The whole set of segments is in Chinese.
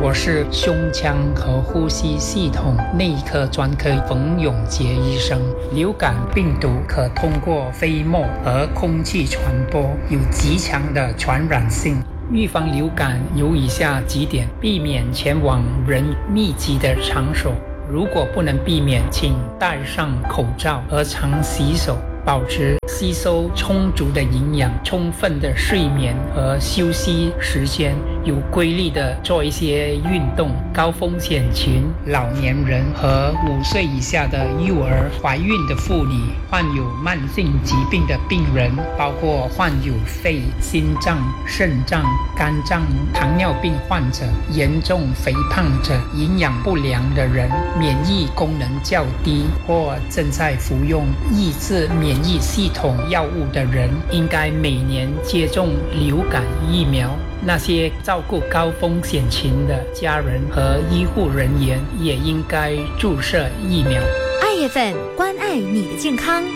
我是胸腔和呼吸系统内科专科冯永杰医生。流感病毒可通过飞沫和空气传播，有极强的传染性。预防流感有以下几点：避免前往人密集的场所，如果不能避免，请戴上口罩和常洗手，保持吸收充足的营养，充分的睡眠和休息时间，有规律的做一些运动。高风险群、老年人和5岁以下的幼儿、怀孕的妇女、患有慢性疾病的病人，包括患有肺、心脏、肾脏、肝脏、糖尿病患者、严重肥胖者、营养不良的人、免疫功能较低或正在服用抑制免疫系统药物的人，应该每年接种流感疫苗。那些照顾高风险群的家人和医护人员也应该注射疫苗。 爱月份，关爱你的健康。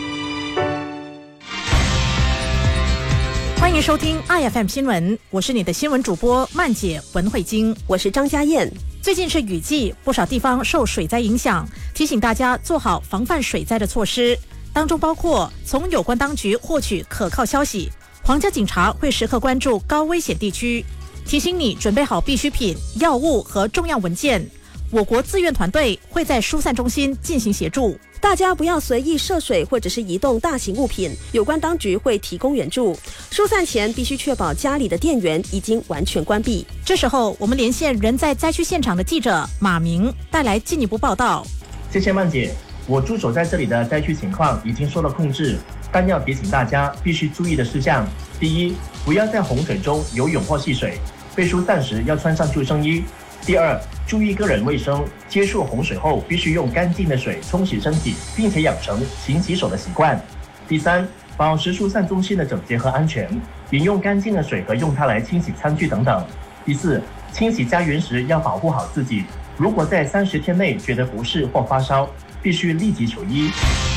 欢迎收听 IFM 新闻，我是你的新闻主播曼姐文慧晶， 我是张家燕。 最近是雨季，不少地方受水灾影响，提醒大家做好防范水灾的措施，当中包括从有关当局获取可靠消息。皇家警察会时刻关注高危险地区，提醒你准备好必需品、药物和重要文件。我国志愿团队会在疏散中心进行协助。 大家不要随意涉水或者是移动大型物品，有关当局会提供援助。疏散前必须确保家里的电源已经完全关闭。 这时候我们连线人在灾区现场的记者马明，带来进一步报道。 谢谢曼姐，我驻守在这里的灾区情况已经受到控制，但要提醒大家必须注意的事项：第一，不要在洪水中游泳或戏水，被疏散时要穿上救生衣；第二，注意个人卫生，接触洪水后必须用干净的水冲洗身体，并且养成勤洗手的习惯；第三，保持疏散中心的整洁和安全，饮用干净的水和用它来清洗餐具等等；第四，清洗家园时要保护好自己，如果在30天内觉得不适或发烧，必须立即求医。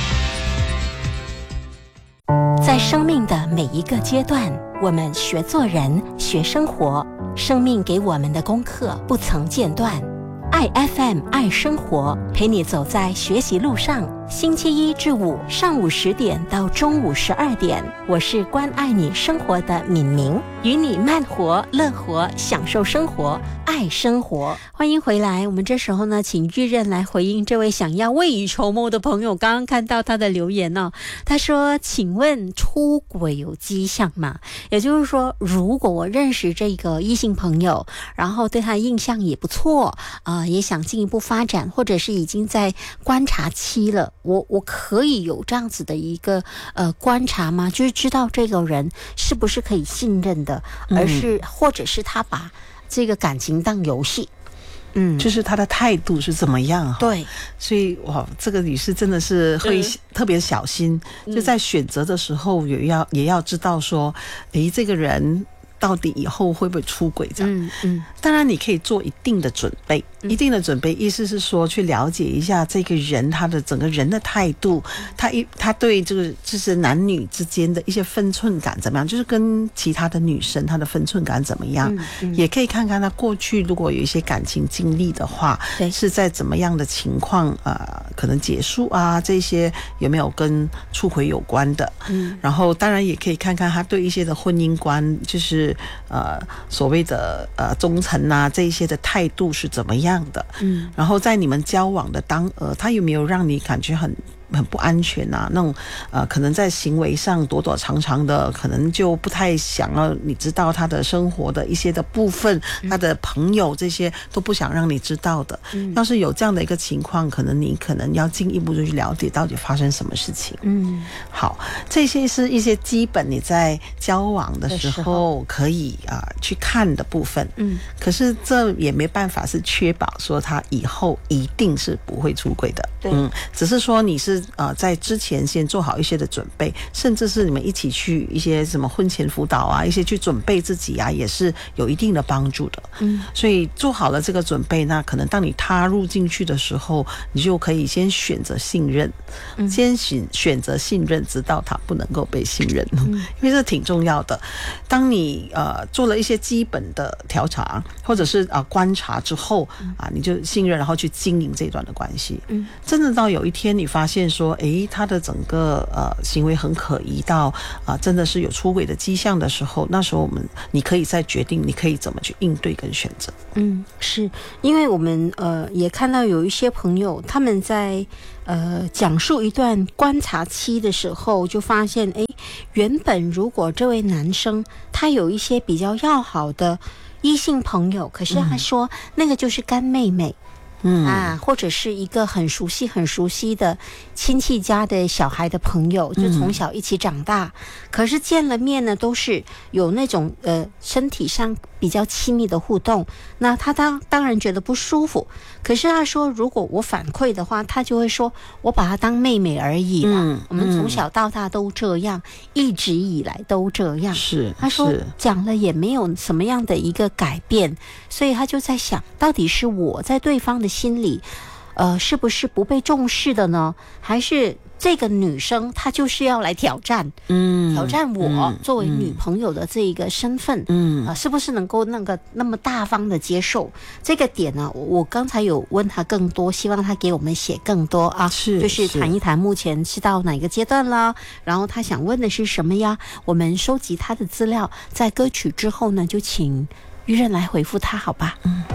在生命的每一个阶段，我们学做人，学生活，生命给我们的功课不曾间断。爱 FM 爱生活，陪你走在学习路上。星期1至5上午10点到中午12点，我是关爱你生活的敏明，与你慢活、乐活，享受生活，爱生活。 欢迎回来，我们这时候呢，请玉任来回应这位想要未雨绸缪的朋友。刚刚看到他的留言哦，他说：“请问出轨有迹象吗？”也就是说，如果我认识这个异性朋友，然后对他印象也不错也想进一步发展，或者是已经在观察期了，我可以有这样子的一个观察吗？就是知道这个人是不是可以信任的，而是或者是他把这个感情当游戏。 就是他的态度是怎么样？ 对， 所以哇，这个女士真的是会特别小心，就在选择的时候也要知道说，这个人到底以后会不会出轨这样。当然你可以做一定的准备，意思是说去了解一下这个人他的整个人的态度，他对这个就是男女之间的一些分寸感怎么样，就是跟其他的女生他的分寸感怎么样，也可以看看他过去如果有一些感情经历的话，是在怎么样的情况可能结束这些有没有跟出轨有关的。然后当然也可以看看他对一些的婚姻观，就是所谓的忠诚这一些的态度是怎么样的。然后在你们交往的他有没有让你感觉很不安全那种可能在行为上躲躲藏藏的，可能就不太想要你知道他的生活的一些的部分，他的朋友这些都不想让你知道的。要是有这样的一个情况，你可能要进一步就去了解到底发生什么事情。好，这些是一些基本你在交往的时候可以去看的部分。可是这也没办法是确保说他以后一定是不会出轨的。只是说你是是在之前先做好一些的准备，甚至是你们一起去一些什么婚前辅导啊，一些去准备自己啊，也是有一定的帮助的。所以做好了这个准备，那可能当你踏入进去的时候，你就可以先选择信任，先选择信任，直到他不能够被信任，因为这挺重要的。当你做了一些基本的调查或者是观察之后你就信任，然后去经营这段的关系。真的到有一天你发现说，他的整个行为很可疑到真的是有出轨的迹象的时候，那时候你可以再决定你可以怎么去应对跟选择。 是因为我们也看到有一些朋友他们在讲述一段观察期的时候，就发现原本如果这位男生他有一些比较要好的异性朋友，可是他说那个就是干妹妹。或者是一个很熟悉的亲戚家的小孩的朋友，就从小一起长大，可是见了面呢都是有那种身体上比较亲密的互动，那他当然觉得不舒服。可是他说如果我反馈的话，他就会说我把她当妹妹而已啦，我们从小到大都这样，一直以来都这样。是他说讲了也没有什么样的一个改变，所以他就在想，到底是我在对方的心里是不是不被重视的呢？还是这个女生她就是要来挑战我作为女朋友的这一个身份，是不是能够那么大方的接受这个点呢？我刚才有问他更多，希望他给我们写更多就是谈一谈目前是到哪个阶段了，然后他想问的是什么呀？我们收集他的资料，在歌曲之后呢，就请玉任来回复他，好吧？